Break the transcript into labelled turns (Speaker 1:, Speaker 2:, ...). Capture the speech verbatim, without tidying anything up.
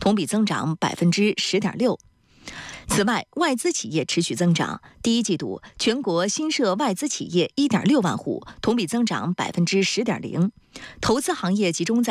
Speaker 1: 同比增长百分之十点六。此外，外资企业持续增长。第一季度，全国新设外资企业一点六万户，同比增长百分之十点零。投资行业集中在